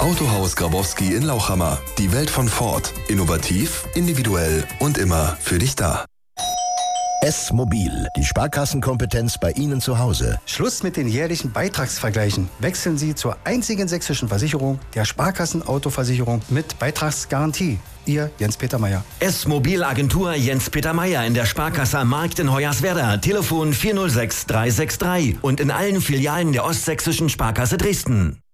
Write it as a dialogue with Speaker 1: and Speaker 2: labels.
Speaker 1: Autohaus Grabowski in Lauchhammer. Die Welt von Ford. Innovativ, individuell und immer für dich da.
Speaker 2: S-Mobil, die Sparkassenkompetenz bei Ihnen zu Hause.
Speaker 3: Schluss mit den jährlichen Beitragsvergleichen. Wechseln Sie zur einzigen sächsischen Versicherung, der Sparkassenautoversicherung mit Beitragsgarantie. Ihr Jens-Peter Meyer.
Speaker 4: S-Mobil Agentur Jens-Peter Meyer in der Sparkasse am Markt in Hoyerswerda. Telefon 406 363 und in allen Filialen der Ostsächsischen Sparkasse Dresden.